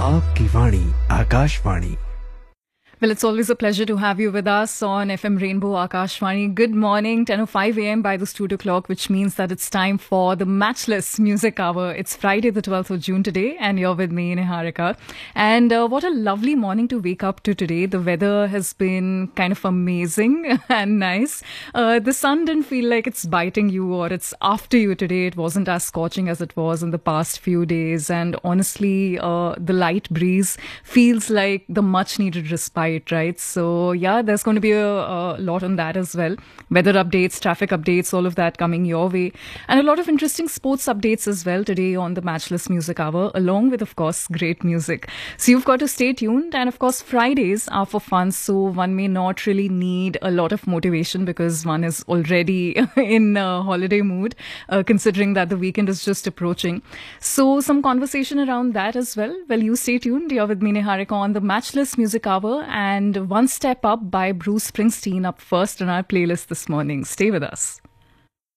आपकी वाणी Akashvani. Well, it's always a pleasure to have you with us on FM Rainbow Akashvani. Good morning, 10:05 a.m. by the studio clock, which means that it's time for the Matchless Music Hour. It's Friday, the 12th of June today, and you're with me, Niharika. And what a lovely morning to wake up to today. The weather has been kind of amazing and nice. The sun didn't feel like it's biting you or it's after you today. It wasn't as scorching as it was in the past few days. And honestly, the light breeze feels like the much needed respite. Right. So, yeah, there's going to be a lot on that as well. Weather updates, traffic updates, all of that coming your way. And a lot of interesting sports updates as well today on the Matchless Music Hour, along with, of course, great music. So you've got to stay tuned. And, of course, Fridays are for fun. So one may not really need a lot of motivation because one is already in holiday mood, considering that the weekend is just approaching. So some conversation around that as well. Well, you stay tuned. You're with me, Niharika, on the Matchless Music Hour. And One Step Up by Bruce Springsteen up first on our playlist this morning. Stay with us.